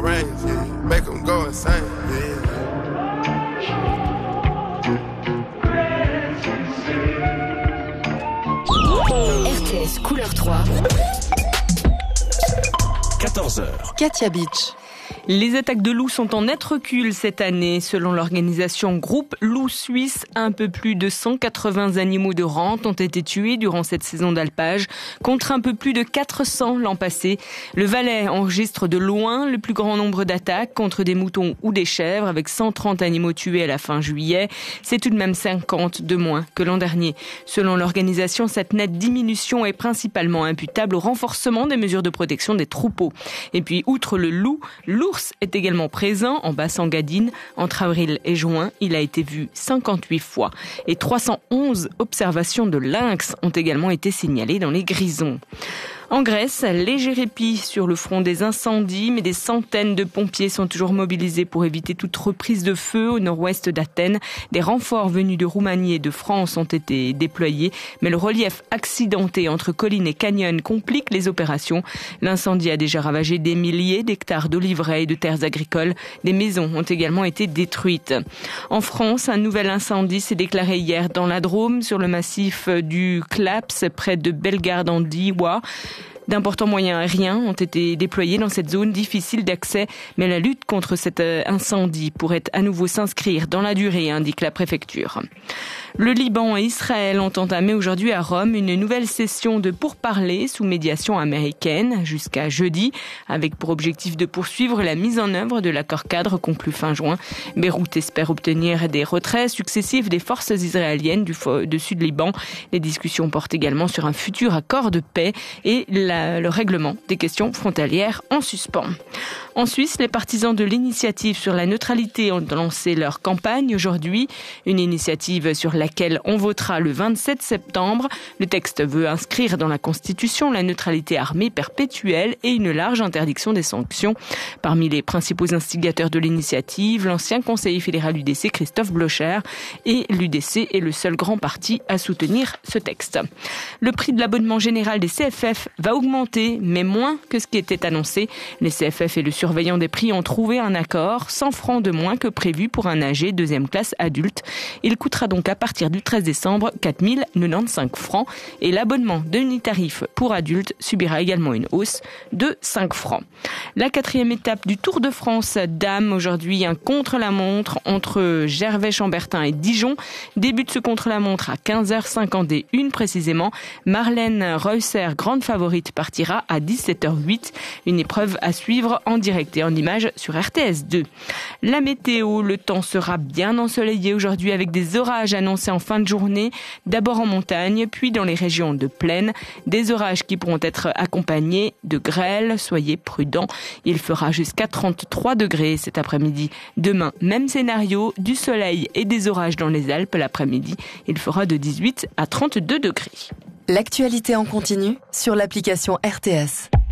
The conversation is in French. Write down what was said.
range, yeah. Make them go insane, yeah. RTS Couleur 3. 14h. Katia Beach. Les attaques de loups sont en net recul cette année. Selon l'organisation Groupe Loup Suisse, un peu plus de 180 animaux de rente ont été tués durant cette saison d'alpage, contre un peu plus de 400 l'an passé. Le Valais enregistre de loin le plus grand nombre d'attaques contre des moutons ou des chèvres, avec 130 animaux tués à la fin juillet. C'est tout de même 50 de moins que l'an dernier. Selon l'organisation, cette nette diminution est principalement imputable au renforcement des mesures de protection des troupeaux. Et puis, outre le loup, l'ours est également présent en Basse-en-Gadine. Entre avril et juin, il a été vu 58 fois. Et 311 observations de lynx ont également été signalées dans les Grisons. En Grèce, léger répit sur le front des incendies, mais des centaines de pompiers sont toujours mobilisés pour éviter toute reprise de feu au nord-ouest d'Athènes. Des renforts venus de Roumanie et de France ont été déployés, mais le relief accidenté entre collines et canyons complique les opérations. L'incendie a déjà ravagé des milliers d'hectares d'oliveraies et de terres agricoles. Des maisons ont également été détruites. En France, un nouvel incendie s'est déclaré hier dans la Drôme, sur le massif du Claps, près de Bellegarde en Diois. D'importants moyens aériens ont été déployés dans cette zone difficile d'accès, mais la lutte contre cet incendie pourrait à nouveau s'inscrire dans la durée, indique la préfecture. Le Liban et Israël ont entamé aujourd'hui à Rome une nouvelle session de pourparlers sous médiation américaine jusqu'à jeudi, avec pour objectif de poursuivre la mise en œuvre de l'accord cadre conclu fin juin. Beyrouth espère obtenir des retraits successifs des forces israéliennes du Sud-Liban. Les discussions portent également sur un futur accord de paix et le règlement des questions frontalières en suspens. En Suisse, les partisans de l'initiative sur la neutralité ont lancé leur campagne aujourd'hui, une initiative sur laquelle on votera le 27 septembre. Le texte veut inscrire dans la Constitution la neutralité armée perpétuelle et une large interdiction des sanctions. Parmi les principaux instigateurs de l'initiative, l'ancien conseiller fédéral UDC Christophe Blocher, et l'UDC est le seul grand parti à soutenir ce texte. Le prix de l'abonnement général des CFF va augmenter, mais moins que ce qui était annoncé. Les CFF et le surveillant des prix ont trouvé un accord, 100 francs de moins que prévu pour un âgé deuxième classe adulte. Il coûtera donc à partir du 13 décembre 4 095 francs et l'abonnement demi-tarif pour adultes subira également une hausse de 5 francs. La 4e étape du Tour de France dames, aujourd'hui un contre-la-montre entre Gervais-Chambertin et Dijon. Débute ce contre-la-montre à 15h51 précisément. Marlène Reusser, grande favorite, partira à 17h08. Une épreuve à suivre en direct et en images sur RTS 2. La météo, le temps sera bien ensoleillé aujourd'hui avec des orages annoncés en fin de journée, d'abord en montagne, puis dans les régions de plaine. Des orages qui pourront être accompagnés de grêle. Soyez prudents. Il fera jusqu'à 33 degrés cet après-midi. Demain, même scénario, du soleil et des orages dans les Alpes l'après-midi. Il fera de 18 à 32 degrés. L'actualité en continu sur l'application RTS.